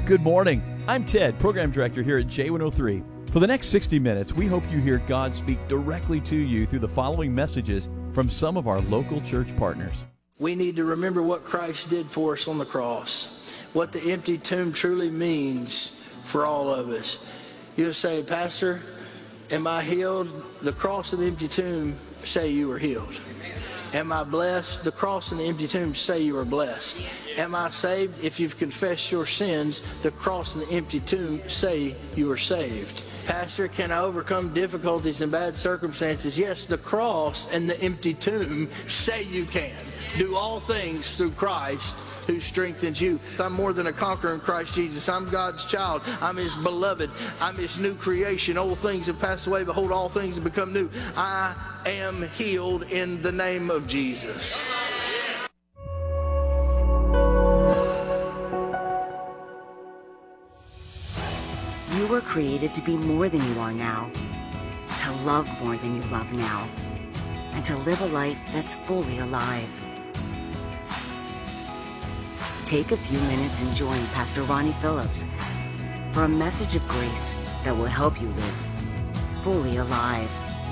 Good morning. I'm Ted, Program Director here at J103. For the next 60 minutes, we hope you hear God speak directly to you through the following messages from some of our local church partners. We need to remember what Christ did for us on the cross, what the empty tomb truly means for all of us. You'll say, Pastor, am I healed? The cross and the empty tomb say you were healed. Am I blessed? The cross and the empty tomb say you are blessed. Am I saved? If you've confessed your sins, the cross and the empty tomb say you are saved. Pastor, can I overcome difficulties and bad circumstances? Yes, the cross and the empty tomb say you can. Do all things through Christ who strengthens you. I'm more than a conqueror in Christ Jesus. I'm God's child. I'm His beloved. I'm His new creation. Old things have passed away. Behold, all things have become new. I am healed in the name of Jesus. You were created to be more than you are now, to love more than you love now, and to live a life that's fully alive. Take a few minutes and join Pastor Ronnie Phillips for a message of grace that will help you live fully alive.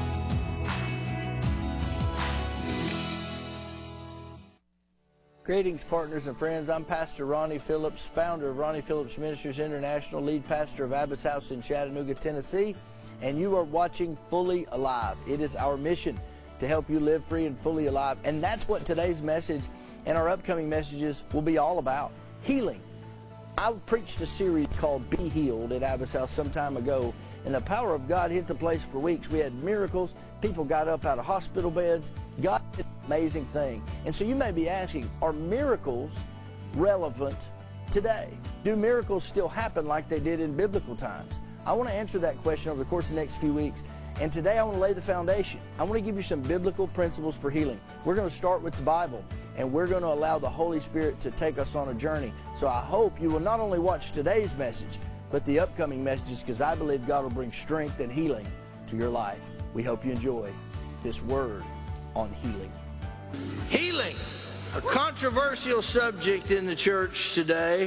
Greetings, partners and friends. I'm Pastor Ronnie Phillips, founder of Ronnie Phillips Ministries International, lead pastor of Abbott's House in Chattanooga, Tennessee, and you are watching Fully Alive. It is our mission to help you live free and fully alive, and that's what today's message and our upcoming messages will be all about: healing. I preached a series called Be Healed at Abbott's House some time ago, and the power of God hit the place for weeks. We had miracles. People got up out of hospital beds. God did an amazing thing. And so you may be asking, are miracles relevant today? Do miracles still happen like they did in biblical times? I want to answer that question over the course of the next few weeks. And today I want to lay the foundation. I want to give you some biblical principles for healing. We're going to start with the Bible, and we're going to allow the Holy Spirit to take us on a journey. So I hope you will not only watch today's message, but the upcoming messages, because I believe God will bring strength and healing to your life. We hope you enjoy this word on healing. Healing, a controversial subject in the church today.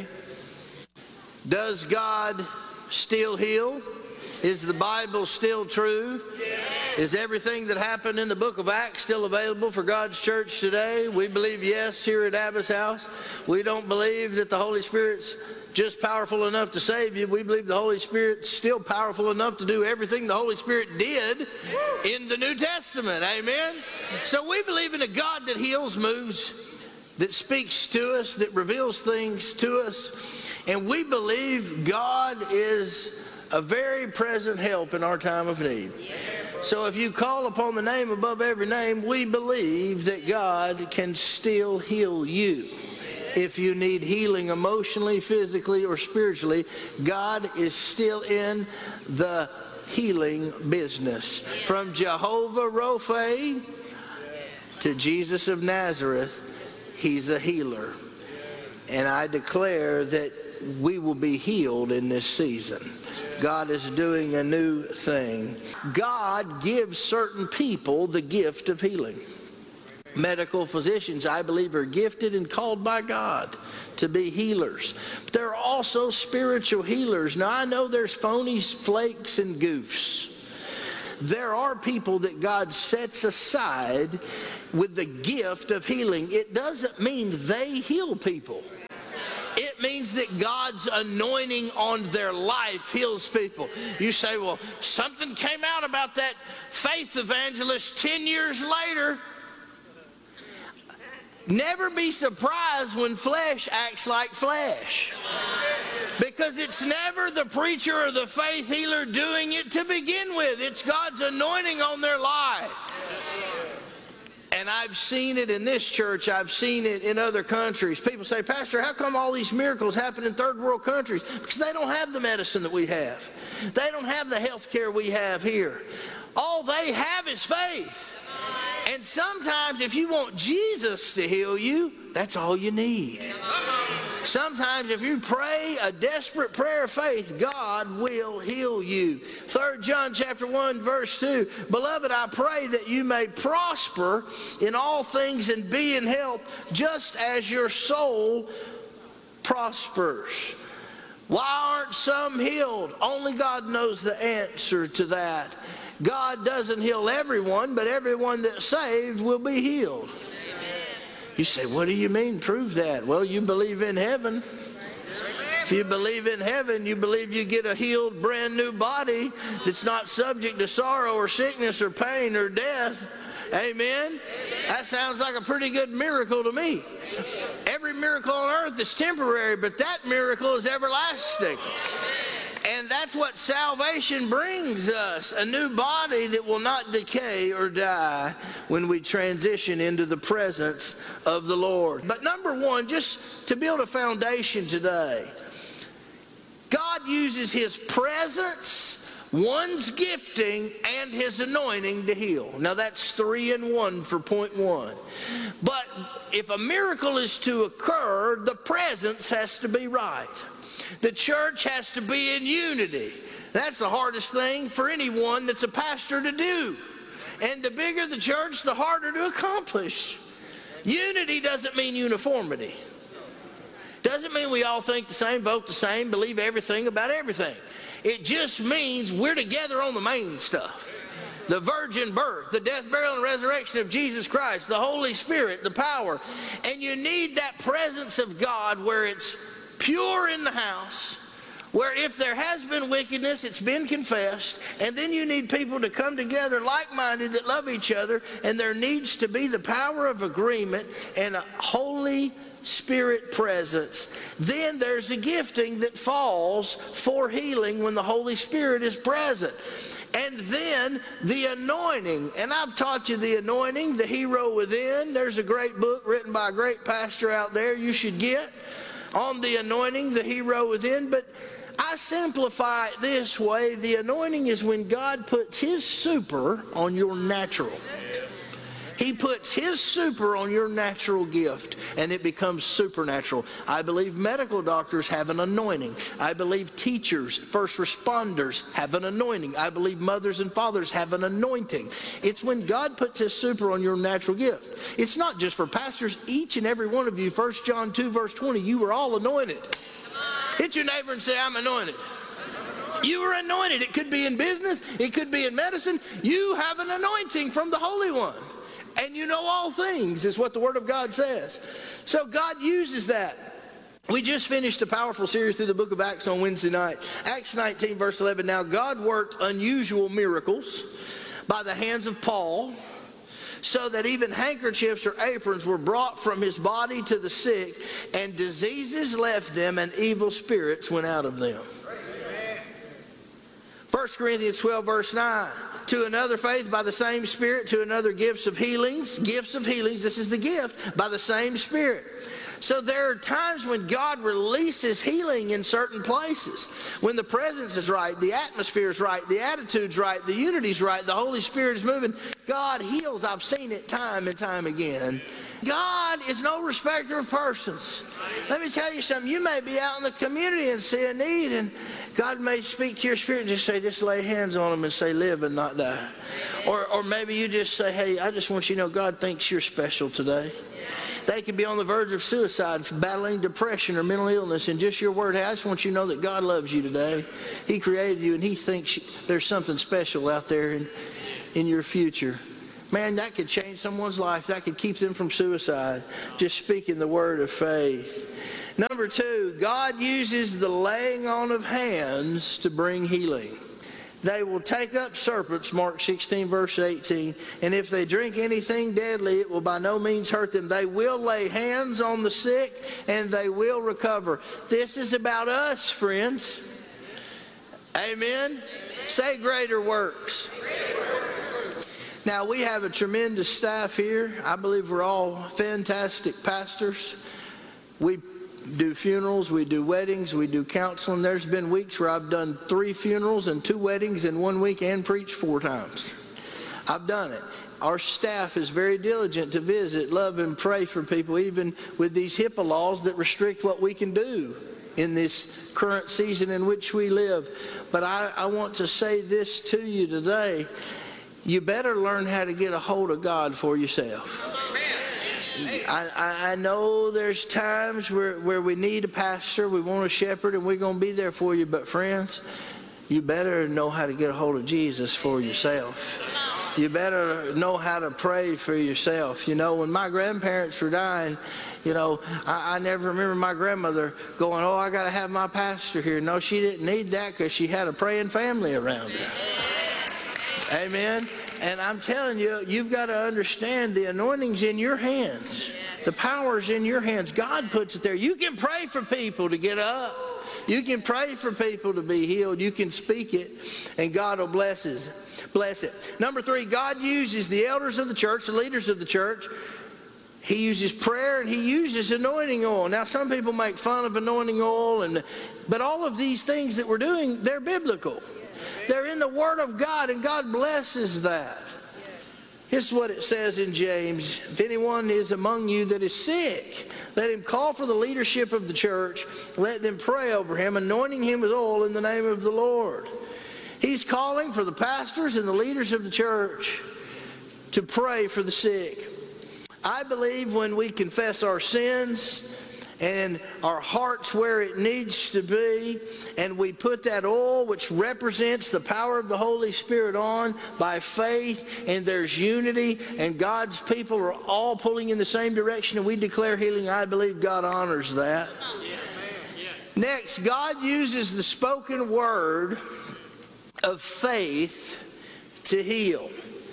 Does God still heal? Is the Bible still true? Yes. Is everything that happened in the book of Acts still available for God's church today? We believe yes here at Abbott's House. We don't believe that the Holy Spirit's just powerful enough to save you. We believe the Holy Spirit's still powerful enough to do everything the Holy Spirit did in the New Testament. Amen? So we believe in a God that heals, moves, that speaks to us, that reveals things to us. And we believe God is a very present help in our time of need. So if you call upon the name above every name, we believe that God can still heal you. If you need healing emotionally, physically, or spiritually, God is still in the healing business. From Jehovah Rophe to Jesus of Nazareth, He's a healer. And I declare that we will be healed in this season. God is doing a new thing. God gives certain people the gift of healing. Medical physicians, I believe, are gifted and called by God to be healers. But there are also spiritual healers. Now, I know there's phonies, flakes, and goofs. There are people that God sets aside with the gift of healing. It doesn't mean they heal people. It means that God's anointing on their life heals people. You say, well, something came out about that faith evangelist 10 years later. Never be surprised when flesh acts like flesh. Because it's never the preacher or the faith healer doing it to begin with. It's God's anointing on their life. And I've seen it in this church. I've seen it in other countries. People say, Pastor, how come all these miracles happen in third world countries? Because they don't have the medicine that we have. They don't have the health care we have here. All they have is faith. And sometimes if you want Jesus to heal you, that's all you need. Sometimes if you pray a desperate prayer of faith, God will heal you. 3 John chapter 1 verse 2, Beloved, I pray that you may prosper in all things and be in health, just as your soul prospers. Why aren't some healed? Only God knows the answer to that. God doesn't heal everyone, but everyone that's saved will be healed. You say, what do you mean? Prove that. Well, you believe in heaven. If you believe in heaven, you believe you get a healed, brand new body that's not subject to sorrow or sickness or pain or death. Amen? That sounds like a pretty good miracle to me. Every miracle on earth is temporary, but that miracle is everlasting. And that's what salvation brings us, a new body that will not decay or die when we transition into the presence of the Lord. But number one, just to build a foundation today, God uses His presence, one's gifting, and His anointing to heal. Now that's 3 in 1 for point 1. But if a miracle is to occur, the presence has to be right. The church has to be in unity. That's the hardest thing for anyone that's a pastor to do. And the bigger the church, the harder to accomplish. Unity doesn't mean uniformity. Doesn't mean we all think the same, vote the same, believe everything about everything. It just means we're together on the main stuff. The virgin birth, the death, burial, and resurrection of Jesus Christ, the Holy Spirit, the power. And you need that presence of God where it's pure in the house, where if there has been wickedness, it's been confessed. And then you need people to come together like-minded that love each other. And there needs to be the power of agreement and a Holy Spirit presence. Then there's a gifting that falls for healing when the Holy Spirit is present. And then the anointing. And I've taught you the anointing, the hero within. There's a great book written by a great pastor out there you should get on the anointing, the hero within. But I simplify it this way. The anointing is when God puts His super on your natural. He puts His super on your natural gift, and it becomes supernatural. I believe medical doctors have an anointing. I believe teachers, first responders have an anointing. I believe mothers and fathers have an anointing. It's when God puts His super on your natural gift. It's not just for pastors. Each and every one of you, 1 John 2, verse 20, you were all anointed. Hit your neighbor and say, I'm anointed. You were anointed. It could be in business. It could be in medicine. You have an anointing from the Holy One. And you know all things, is what the Word of God says. So God uses that. We just finished a powerful series through the book of Acts on Wednesday night. Acts 19, verse 11. Now God worked unusual miracles by the hands of Paul, so that even handkerchiefs or aprons were brought from his body to the sick, and diseases left them, and evil spirits went out of them. 1 Corinthians 12, verse 9. To another faith by the same Spirit, to another gifts of healings. Gifts of healings, this is the gift, by the same Spirit. So there are times when God releases healing in certain places. When the presence is right, the atmosphere is right, the attitude's right, the unity's right, the Holy Spirit is moving. God heals. I've seen it time and time again. God is no respecter of persons. Let me tell you something. You may be out in the community and see a need, and God may speak to your spirit and just lay hands on them and say, live and not die. Or maybe you just say, hey, I just want you to know God thinks you're special today. They could be on the verge of suicide, battling depression or mental illness, and just your word, hey, I just want you to know that God loves you today. He created you, and He thinks there's something special out there in your future. Man, that could change someone's life. That could keep them from suicide. Just speaking the word of faith. Number 2, God uses the laying on of hands to bring healing. They will take up serpents, Mark 16, verse 18, and if they drink anything deadly, it will by no means hurt them. They will lay hands on the sick, and they will recover. This is about us, friends. Amen? Say greater works. Now, we have a tremendous staff here. I believe we're all fantastic pastors. We do funerals, we do weddings, we do counseling. There's been weeks where I've done 3 funerals and 2 weddings in 1 week and preached 4 times. I've done it. Our staff is very diligent to visit, love, and pray for people, even with these HIPAA laws that restrict what we can do in this current season in which we live. But I want to say this to you today. You better learn how to get a hold of God for yourself. I know there's times where we need a pastor, we want a shepherd, and we're going to be there for you. But friends, you better know how to get a hold of Jesus for yourself. You better know how to pray for yourself. You know, when my grandparents were dying, you know, I never remember my grandmother going, oh, I got to have my pastor here. No, she didn't need that because she had a praying family around her. Amen. And I'm telling you, you've got to understand the anointing's in your hands. The power's in your hands. God puts it there. You can pray for people to get up. You can pray for people to be healed. You can speak it, and God will bless it. Number 3, God uses the elders of the church, the leaders of the church. He uses prayer and he uses anointing oil. Now, some people make fun of anointing oil, but all of these things that we're doing, they're biblical. They're in the Word of God, and God blesses that. Here's what it says in James. If anyone is among you that is sick, let him call for the leadership of the church. Let them pray over him, anointing him with oil in the name of the Lord. He's calling for the pastors and the leaders of the church to pray for the sick. I believe when we confess our sins and our heart's where it needs to be, and we put that oil, which represents the power of the Holy Spirit, on by faith, and there's unity, and God's people are all pulling in the same direction, and we declare healing, I believe God honors that. Next, God uses the spoken word of faith to heal.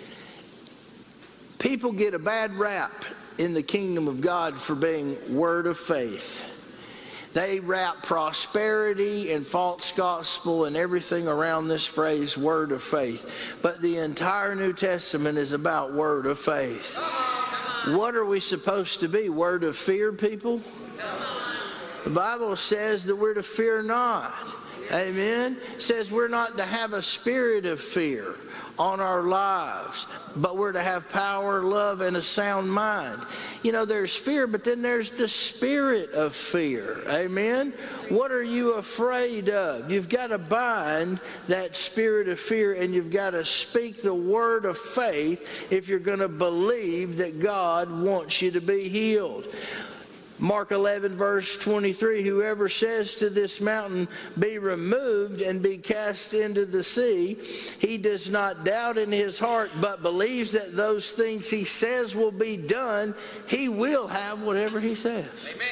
People get a bad rap in the kingdom of God for being word of faith. They wrap prosperity and false gospel and everything around this phrase, word of faith. But the entire New Testament is about word of faith. What are we supposed to be? Word of fear, people? The Bible says that we're to fear not. Amen? It says we're not to have a spirit of fear on our lives, but we're to have power, love, and a sound mind. You know, there's fear, but then there's the spirit of fear. Amen? What are you afraid of? You've got to bind that spirit of fear, and you've got to speak the word of faith if you're going to believe that God wants you to be healed. Mark 11, verse 23, whoever says to this mountain, be removed and be cast into the sea, he does not doubt in his heart, but believes that those things he says will be done, he will have whatever he says. Amen.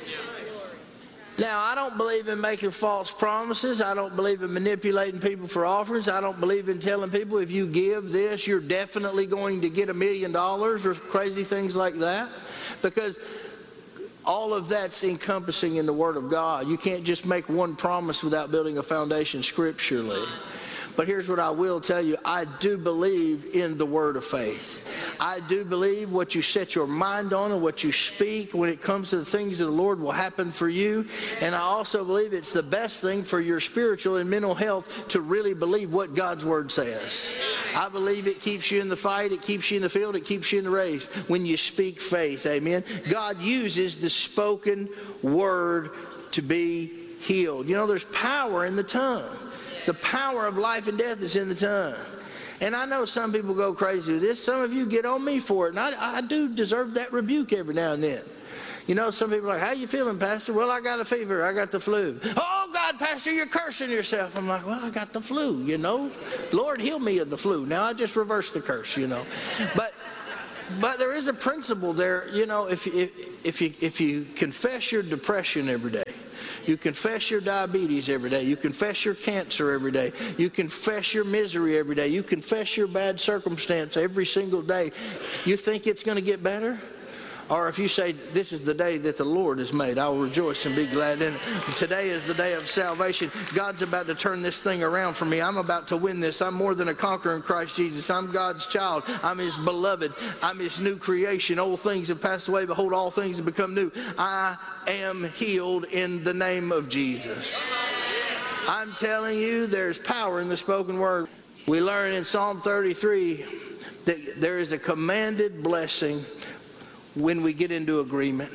Now, I don't believe in making false promises. I don't believe in manipulating people for offerings. I don't believe in telling people if you give this, you're definitely going to get $1 million or crazy things like that. Because all of that's encompassing in the Word of God. You can't just make one promise without building a foundation scripturally. But here's what I will tell you. I do believe in the word of faith. I do believe what you set your mind on and what you speak when it comes to the things of the Lord will happen for you. And I also believe it's the best thing for your spiritual and mental health to really believe what God's word says. I believe it keeps you in the fight, it keeps you in the field, it keeps you in the race when you speak faith. Amen. God uses the spoken word to be healed. You know, there's power in the tongue. The power of life and death is in the tongue. And I know some people go crazy with this. Some of you get on me for it. And I do deserve that rebuke every now and then. You know, some people are like, how you feeling, Pastor? Well, I got a fever. I got the flu. Oh, God, Pastor, you're cursing yourself. I'm like, well, I got the flu, you know. Lord, heal me of the flu. Now I just reversed the curse, you know. But there is a principle there, you know, if you confess your depression every day, you confess your diabetes every day. You confess your cancer every day. You confess your misery every day. You confess your bad circumstance every single day. You think it's going to get better? Or if you say, this is the day that the Lord has made, I will rejoice and be glad in it. Today is the day of salvation. God's about to turn this thing around for me. I'm about to win this. I'm more than a conqueror in Christ Jesus. I'm God's child. I'm His beloved. I'm His new creation. Old things have passed away. Behold, all things have become new. I am healed in the name of Jesus. I'm telling you, there's power in the spoken word. We learn in Psalm 33 that there is a commanded blessing when we get into agreement.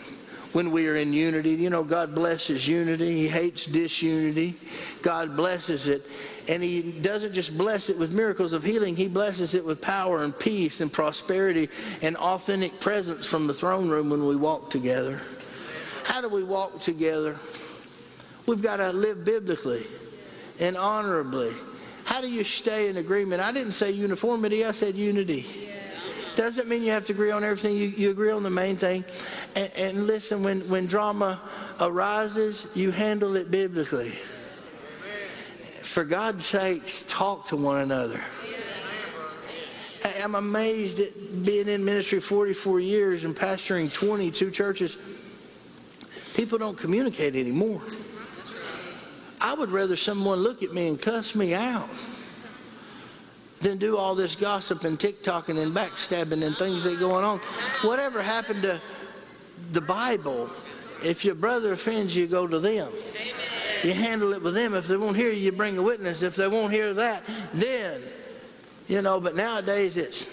when we are in unity. You know, God blesses unity. He hates disunity. God blesses it. And he doesn't just bless it with miracles of healing. He blesses it with power and peace and prosperity and authentic presence from the throne room when we walk together. How do we walk together? We've got to live biblically and honorably. How do you stay in agreement? I didn't say uniformity, I said unity. Doesn't mean you have to agree on everything. You agree on the main thing. And listen, when drama arises, you handle it biblically. For God's sakes, talk to one another. I'm amazed at being in ministry 44 years and pastoring 22 churches. People don't communicate anymore. I would rather someone look at me and cuss me out than do all this gossip and TikToking and backstabbing and things that are going on. Whatever happened to the Bible? If your brother offends you, go to them. You handle it with them. If they won't hear you, you bring a witness. If they won't hear that, then, but nowadays it's,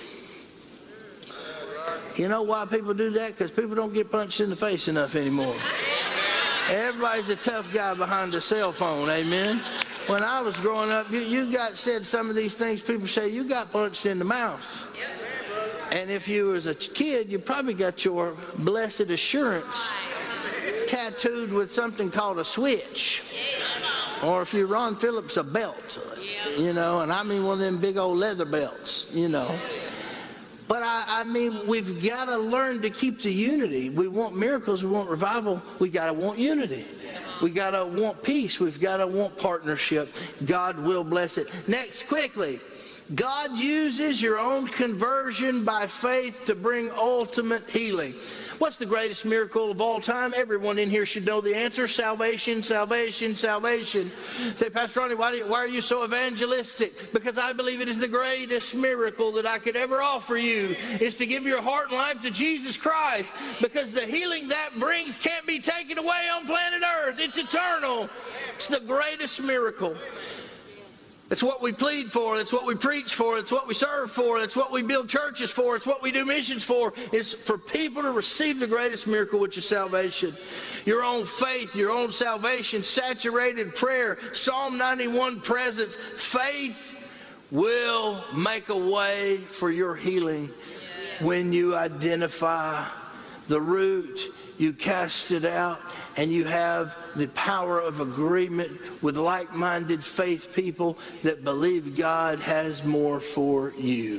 you know why people do that? Because people don't get punched in the face enough anymore. Everybody's a tough guy behind a cell phone, amen? When I was growing up, you got said some of these things, people say, you got punched in the mouth. And if you was a kid, you probably got your blessed assurance tattooed with something called a switch. Or if you're Ron Phillips, a belt. And I mean one of them big old leather belts, But I mean, we've got to learn to keep the unity. We want miracles, we want revival, we got to want unity. We got to want peace, we've got to want partnership. God will bless it. Next, quickly, God uses your own conversion by faith to bring ultimate healing. What's the greatest miracle of all time? Everyone in here should know the answer. Salvation, salvation, salvation. Say, Pastor Ronnie, why are you so evangelistic? Because I believe it is the greatest miracle that I could ever offer you is to give your heart and life to Jesus Christ. Because the healing that brings can't be taken away on planet Earth. It's eternal. It's the greatest miracle. It's what we plead for. It's what we preach for. It's what we serve for. It's what we build churches for. It's what we do missions for. It's for people to receive the greatest miracle, which is salvation. Your own faith, your own salvation, saturated prayer, Psalm 91 presence. Faith will make a way for your healing when you identify the root, you cast it out, and you have the power of agreement with like-minded faith people that believe God has more for you.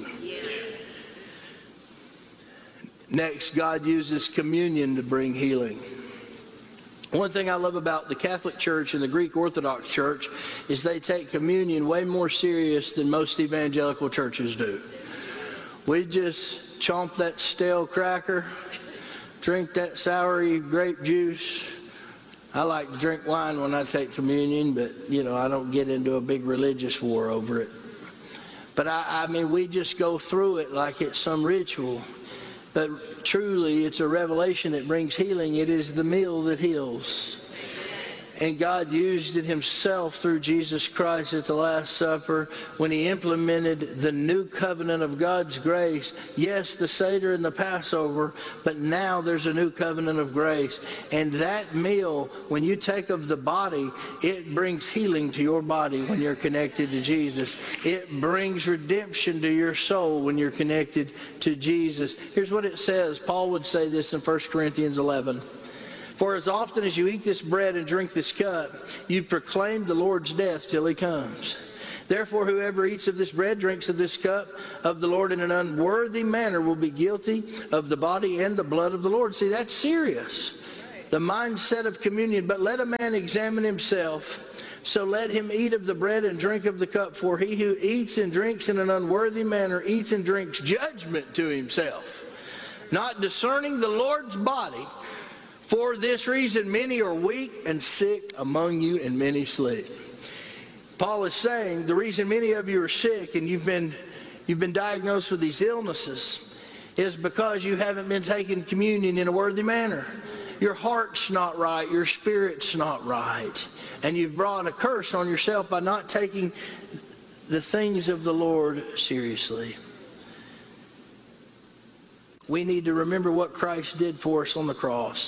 Next, God uses communion to bring healing. One thing I love about the Catholic Church and the Greek Orthodox Church is they take communion way more serious than most evangelical churches do. We just chomp that stale cracker, drink that soury grape juice. I like to drink wine when I take communion, but, I don't get into a big religious war over it. But, I mean, we just go through it like it's some ritual. But truly, it's a revelation that brings healing. It is the meal that heals. And God used it himself through Jesus Christ at the Last Supper when he implemented the new covenant of God's grace. Yes, the Seder and the Passover, but now there's a new covenant of grace. And that meal, when you take of the body, it brings healing to your body when you're connected to Jesus. It brings redemption to your soul when you're connected to Jesus. Here's what it says. Paul would say this in 1 Corinthians 11. For as often as you eat this bread and drink this cup, you proclaim the Lord's death till he comes. Therefore, whoever eats of this bread, drinks of this cup of the Lord in an unworthy manner will be guilty of the body and the blood of the Lord. See, that's serious. The mindset of communion. But let a man examine himself. So let him eat of the bread and drink of the cup. For he who eats and drinks in an unworthy manner eats and drinks judgment to himself, not discerning the Lord's body. For this reason, many are weak and sick among you, and many sleep. Paul is saying the reason many of you are sick and you've been diagnosed with these illnesses is because you haven't been taking communion in a worthy manner. Your heart's not right, your spirit's not right, and you've brought a curse on yourself by not taking the things of the Lord seriously. We need to remember what Christ did for us on the cross.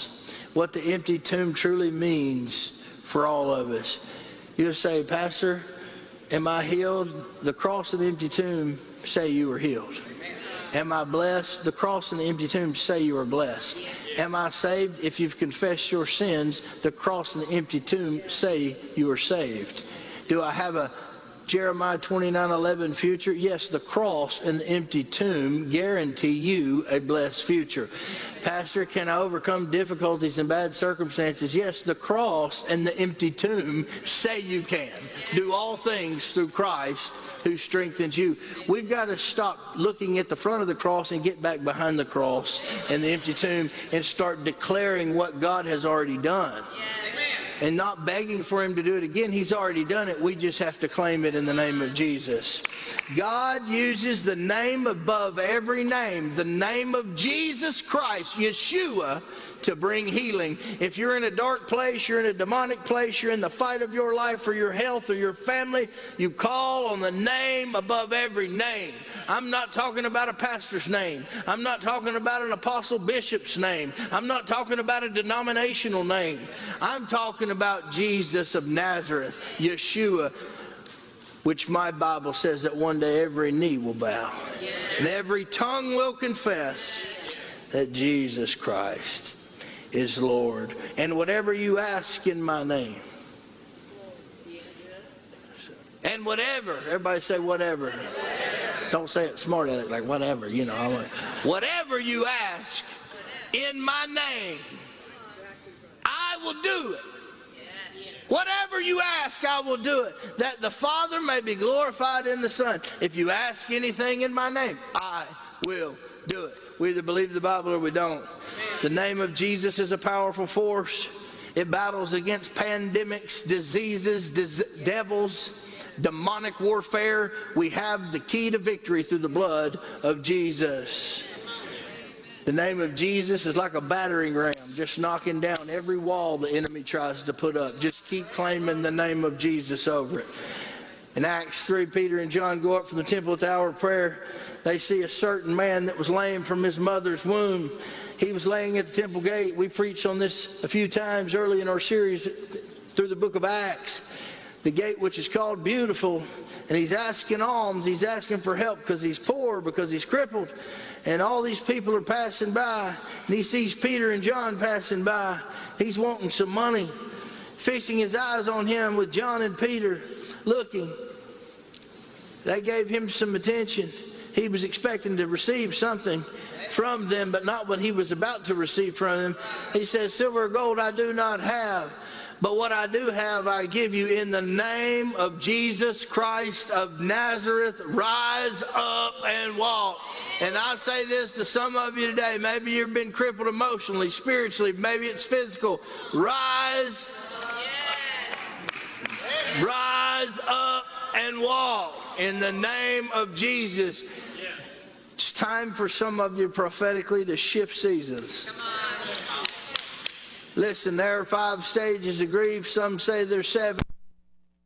what the empty tomb truly means for all of us. You'll say, Pastor, am I healed? The cross and the empty tomb say you were healed. Am I blessed? The cross and the empty tomb say you are blessed. Am I saved? If you've confessed your sins, the cross and the empty tomb say you are saved. Do I have a Jeremiah 29:11 future? Yes, the cross and the empty tomb guarantee you a blessed future. Pastor, can I overcome difficulties and bad circumstances? Yes, the cross and the empty tomb say you can. Do all things through Christ who strengthens you. We've got to stop looking at the front of the cross and get back behind the cross and the empty tomb and start declaring what God has already done. And not begging for him to do it again. He's already done it. We just have to claim it in the name of Jesus. God uses the name above every name, the name of Jesus Christ, Yeshua, to bring healing. If you're in a dark place, you're in a demonic place, you're in the fight of your life or your health or your family, you call on the name above every name. I'm not talking about a pastor's name. I'm not talking about an apostle bishop's name. I'm not talking about a denominational name. I'm talking about Jesus of Nazareth, Yeshua, which my Bible says that one day every knee will bow and every tongue will confess that Jesus Christ is Lord. And whatever you ask in my name. And whatever. Everybody say whatever. Don't say it smart aleck like whatever, you know. Whatever you ask in my name, I will do it. Whatever you ask, I will do it, that the Father may be glorified in the Son. If you ask anything in my name, I will do it. We either believe the Bible or we don't. The name of Jesus is a powerful force. It battles against pandemics, diseases, devils, demonic warfare. We have the key to victory through the blood of Jesus. The name of Jesus is like a battering ram, just knocking down every wall the enemy tries to put up. Just keep claiming the name of Jesus over it. In Acts 3, Peter and John go up from the temple at the hour of prayer. They see a certain man that was lame from his mother's womb. He was laying at the temple gate. We preached on this a few times early in our series through the book of Acts. The gate which is called Beautiful. And he's asking alms. He's asking for help because he's poor, because he's crippled. And all these people are passing by. And he sees Peter and John passing by. He's wanting some money. Fixing his eyes on him with John and Peter looking. They gave him some attention. He was expecting to receive something from them, but not what he was about to receive from them. He says, silver or gold I do not have, but what I do have I give you. In the name of Jesus Christ of Nazareth, rise up and walk. And I say this to some of you today. Maybe you've been crippled emotionally, spiritually, maybe it's physical. Rise up and walk in the name of Jesus. It's time for some of you prophetically to shift seasons. Listen, there are 5 stages of grief. Some say there's 7.